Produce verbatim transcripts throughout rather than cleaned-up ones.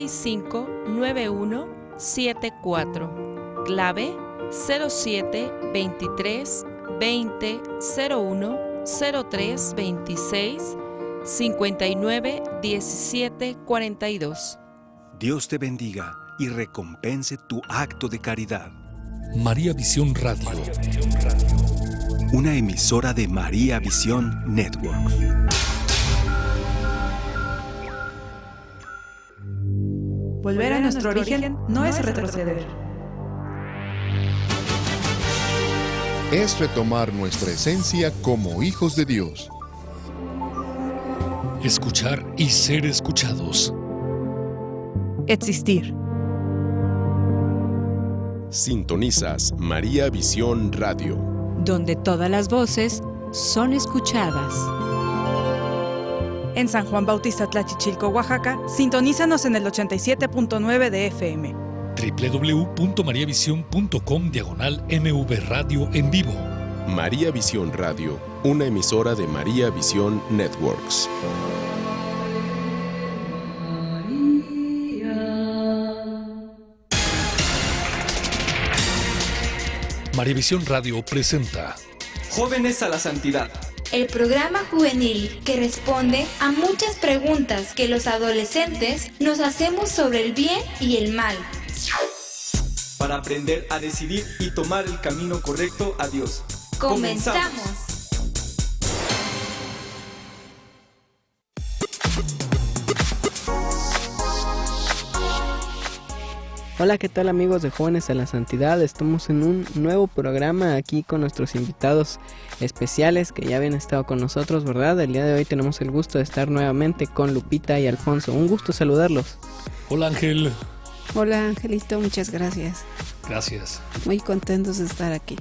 cinco nueve uno siete cuatro. Clave cero siete veintitrés veinte cero uno cero tres veintiséis cincuenta y nueve diecisiete cuarenta y dos. Dios te bendiga y recompense tu acto de caridad. María Visión Radio. Una emisora de María Visión Network. Volver a nuestro origen no es retroceder. Es retomar nuestra esencia como hijos de Dios. Escuchar y ser escuchados. Existir. Sintonizas María Visión Radio, donde todas las voces son escuchadas. En San Juan Bautista Tlachichilco, Oaxaca, sintonízanos en el ochenta y siete punto nueve de F M. doble u doble u doble u punto mariavisión punto com diagonal M V Radio en vivo. María Visión Radio, una emisora de María Visión Networks. María Visión Radio presenta Jóvenes a la Santidad. El programa juvenil que responde a muchas preguntas que los adolescentes nos hacemos sobre el bien y el mal. Para aprender a decidir y tomar el camino correcto a Dios. ¡Comenzamos! ¡Comenzamos! Hola, ¿qué tal amigos de Jóvenes a la Santidad? Estamos en un nuevo programa aquí con nuestros invitados especiales que ya habían estado con nosotros, ¿verdad? El día de hoy tenemos el gusto de estar nuevamente con Lupita y Alfonso. Un gusto saludarlos. Hola Ángel. Hola Angelito, muchas gracias. Gracias. Muy contentos de estar aquí.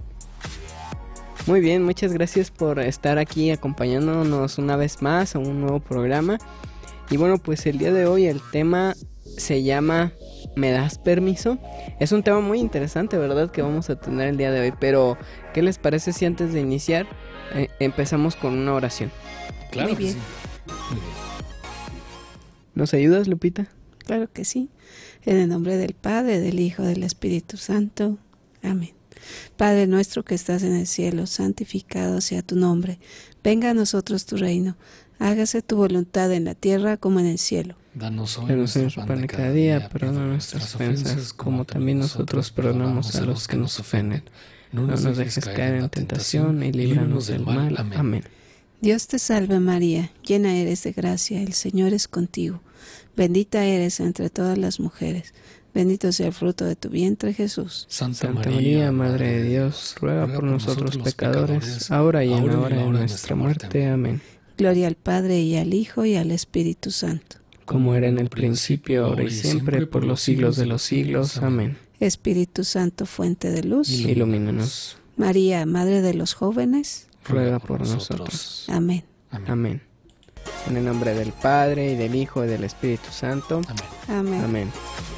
Muy bien, muchas gracias por estar aquí acompañándonos una vez más a un nuevo programa. Y bueno, pues el día de hoy el tema se llama ¿Me das permiso? Es un tema muy interesante, ¿verdad? Que vamos a tener el día de hoy. Pero, ¿qué les parece si antes de iniciar eh, empezamos con una oración? Claro. Muy bien. Sí. Muy bien. ¿Nos ayudas, Lupita? Claro que sí. En el nombre del Padre, del Hijo, del Espíritu Santo. Amén. Padre nuestro que estás en el cielo, santificado sea tu nombre. Venga a nosotros tu reino. Hágase tu voluntad en la tierra como en el cielo. Danos hoy Danos nuestro pan de cada día, perdona nuestras ofensas, como también nosotros perdonamos a los que nos ofenden. No nos dejes caer en tentación y líbranos del mal. Amén. Dios te salve María, llena eres de gracia, el Señor es contigo. Bendita eres entre todas las mujeres. Bendito sea el fruto de tu vientre, Jesús. Santa, Santa María, María, Madre de Dios, ruega, ruega por nosotros los pecadores, pecadores, ahora y en la hora de nuestra muerte. muerte. Amén. Gloria al Padre y al Hijo y al Espíritu Santo. Como era en el principio, ahora y siempre, por los siglos de los siglos. Amén. Espíritu Santo, fuente de luz, ilumínanos. María, Madre de los jóvenes, ruega por nosotros. Amén. Amén. Amén. En el nombre del Padre, y del Hijo, y del Espíritu Santo. Amén. Amén. Amén.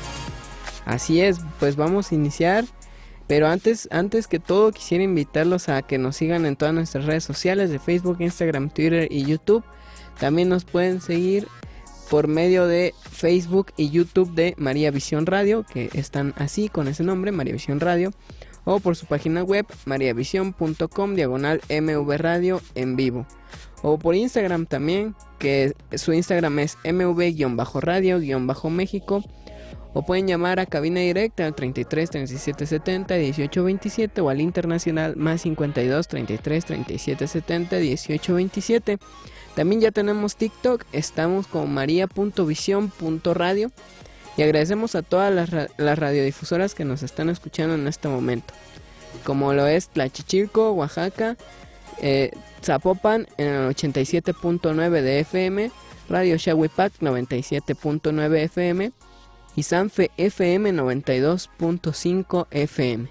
Así es, pues vamos a iniciar. Pero antes, antes que todo quisiera invitarlos a que nos sigan en todas nuestras redes sociales de Facebook, Instagram, Twitter y YouTube. También nos pueden seguir por medio de Facebook y YouTube de María Visión Radio, que están así con ese nombre, María Visión Radio, o por su página web mariavision punto com diagonal M V Radio en vivo, o por Instagram también, que su Instagram es M V-radio-méxico, o pueden llamar a cabina directa al treinta y tres, treinta y siete, setenta, dieciocho veintisiete o al internacional más cincuenta y dos, treinta y tres, treinta y siete, setenta, dieciocho veintisiete. También ya tenemos TikTok, estamos con maria punto visión punto radio y agradecemos a todas las, ra- las radiodifusoras que nos están escuchando en este momento, como lo es Tlachichilco, Oaxaca, eh, Zapopan en el ochenta y siete punto nueve de F M, Radio Xahuipac noventa y siete punto nueve F M y Sanfe F M noventa y dos punto cinco F M.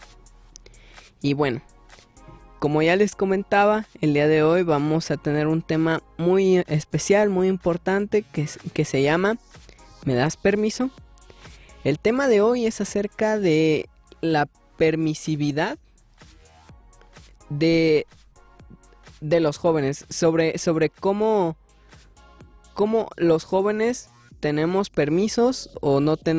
Y bueno, como ya les comentaba, el día de hoy vamos a tener un tema muy especial, muy importante, que, que se llama ¿Me das permiso? El tema de hoy es acerca de la permisividad de, de los jóvenes, sobre, sobre cómo, cómo los jóvenes ¿tenemos permisos o no tenemos